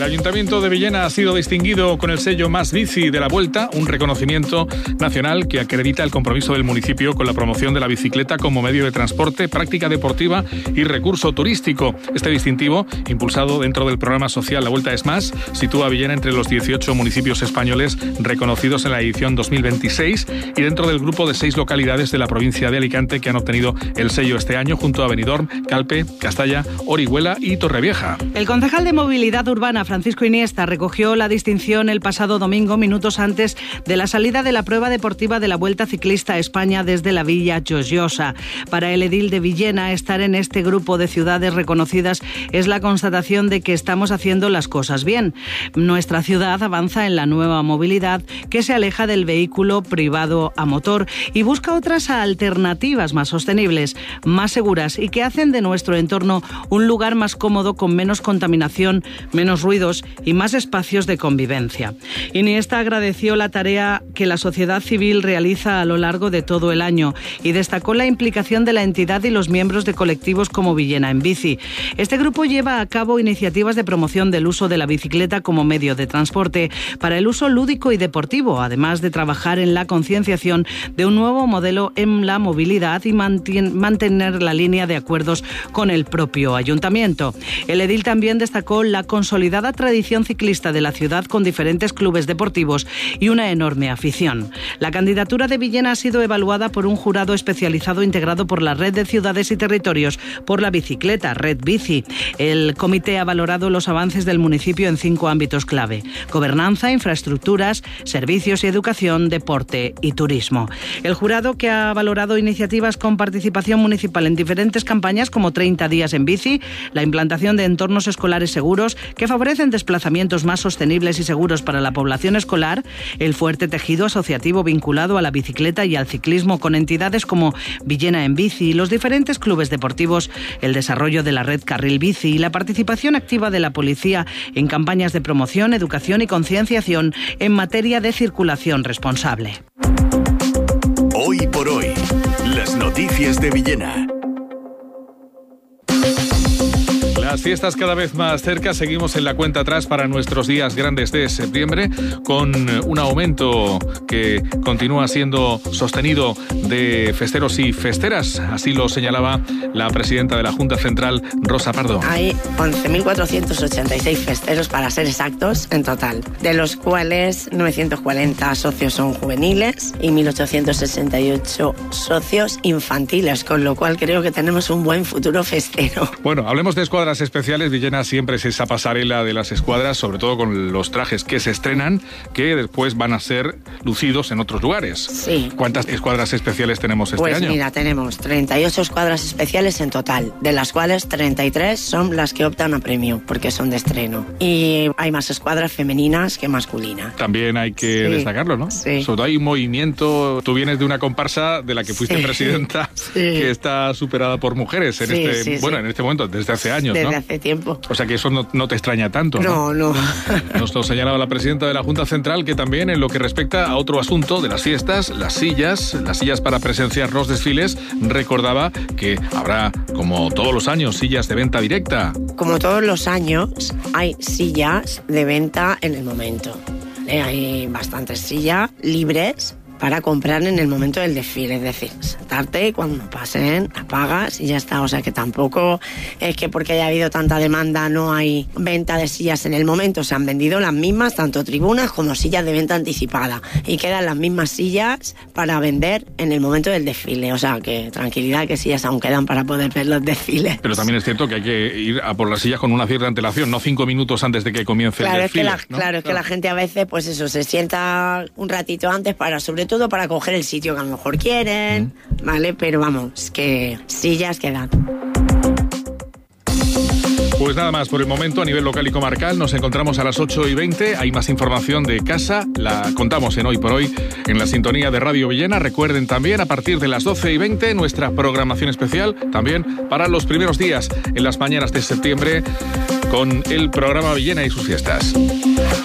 El Ayuntamiento de Villena ha sido distinguido con el sello Más Bici de la Vuelta, un reconocimiento nacional que acredita el compromiso del municipio con la promoción de la bicicleta como medio de transporte, práctica deportiva y recurso turístico. Este distintivo, impulsado dentro del programa social La Vuelta es Más, sitúa a Villena entre los 18 municipios españoles reconocidos en la edición 2026 y dentro del grupo de 6 localidades de la provincia de Alicante que han obtenido el sello este año junto a Benidorm, Calpe, Castalla, Orihuela y Torrevieja. El concejal de Movilidad Urbana, Francisco Iniesta, recogió la distinción el pasado domingo, minutos antes de la salida de la prueba deportiva de la Vuelta Ciclista a España desde la Villa Joiosa. Para el edil de Villena, estar en este grupo de ciudades reconocidas es la constatación de que estamos haciendo las cosas bien. Nuestra ciudad avanza en la nueva movilidad que se aleja del vehículo privado a motor y busca otras alternativas más sostenibles, más seguras y que hacen de nuestro entorno un lugar más cómodo, con menos contaminación, menos ruidos y más espacios de convivencia. Iniesta agradeció la tarea que la sociedad civil realiza a lo largo de todo el año y destacó la implicación de la entidad y los miembros de colectivos como Villena en Bici. Este grupo lleva a cabo iniciativas de promoción del uso de la bicicleta como medio de transporte para el uso lúdico y deportivo, además de trabajar en la concienciación de un nuevo modelo en la movilidad y mantener la línea de acuerdos con el propio ayuntamiento. El edil también destacó la consolidada tradición ciclista de la ciudad con diferentes clubes deportivos y una enorme afición. La candidatura de Villena ha sido evaluada por un jurado especializado integrado por la Red de Ciudades y Territorios por la Bicicleta, Red Bici. El comité ha valorado los avances del municipio en 5 ámbitos clave: gobernanza, infraestructuras, servicios y educación, deporte y turismo. El jurado, que ha valorado iniciativas con participación municipal en diferentes campañas como 30 días en bici, la implantación de entornos escolares seguros que favorecen desplazamientos más sostenibles y seguros para la población escolar, el fuerte tejido asociativo vinculado a la bicicleta y al ciclismo con entidades como Villena en Bici y los diferentes clubes deportivos, el desarrollo de la red Carril Bici y la participación activa de la policía en campañas de promoción, educación y concienciación en materia de circulación responsable. Hoy por hoy, las noticias de Villena. Las fiestas cada vez más cerca, seguimos en la cuenta atrás para nuestros días grandes de septiembre, con un aumento que continúa siendo sostenido de festeros y festeras. Así lo señalaba la presidenta de la Junta Central, Rosa Pardo. Hay 11.486 festeros, para ser exactos, en total, de los cuales 940 socios son juveniles y 1.868 socios infantiles, con lo cual creo que tenemos un buen futuro festero. Bueno, hablemos de escuadras especiales. Villena siempre es esa pasarela de las escuadras, sobre todo con los trajes que se estrenan, que después van a ser lucidos en otros lugares. Sí. ¿Cuántas escuadras especiales tenemos este año? Pues mira, tenemos 38 escuadras especiales en total, de las cuales 33 son las que optan a premio, porque son de estreno. Y hay más escuadras femeninas que masculinas. También hay que destacarlo, ¿no? Sí. Sobre todo hay un movimiento. Tú vienes de una comparsa de la que fuiste presidenta, que está superada por mujeres en en este momento, desde hace años, desde ¿no? hace tiempo. O sea que eso no te extraña tanto, ¿no? No. Nos lo señalaba la presidenta de la Junta Central, que también en lo que respecta a otro asunto de las fiestas, las sillas para presenciar los desfiles, recordaba que habrá, como todos los años, sillas de venta directa. Como todos los años, hay sillas de venta en el momento. Hay bastantes sillas libres para comprar en el momento del desfile, es decir, sentarte, cuando pasen, la pagas y ya está. O sea que tampoco es que porque haya habido tanta demanda no hay venta de sillas en el momento. Se han vendido las mismas, tanto tribunas como sillas de venta anticipada, y quedan las mismas sillas para vender en el momento del desfile. O sea que tranquilidad, que sillas aún quedan para poder ver los desfiles. Pero también es cierto que hay que ir a por las sillas con una cierta antelación, no 5 minutos antes de que comience el desfile. Claro, es que la gente a veces, pues eso, se sienta un ratito antes sobre todo para coger el sitio que a lo mejor quieren, ¿vale? Pero vamos, que sillas quedan. Pues nada más por el momento a nivel local y comarcal. Nos encontramos a las 8:20. Hay más información de casa. La contamos en Hoy por Hoy en la sintonía de Radio Villena. Recuerden también a partir de las 12:20 nuestra programación especial también para los primeros días en las mañanas de septiembre con el programa Villena y sus fiestas.